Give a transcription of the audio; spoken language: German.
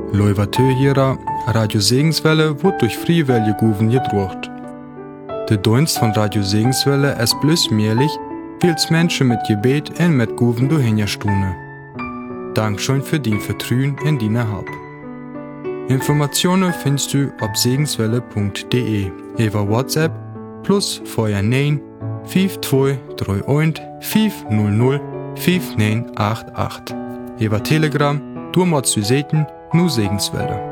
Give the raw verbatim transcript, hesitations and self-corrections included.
Leuvatö hierer, Radio Segenswelle wird durch Friewelle Guven gedruckt. Der Dienst von Radio Segenswelle ist bloß möglich, weil es Menschen mit Gebet und mit Guven durchhingerstune. Dankeschön für dein Vertrauen in deine Hab. Informationen findest du auf segenswelle punkt de über WhatsApp plus vorher neun fünf zwei drei eins fünf null null fünf neun acht acht. Über Telegram, du musst du sehen, nur Segenswelle.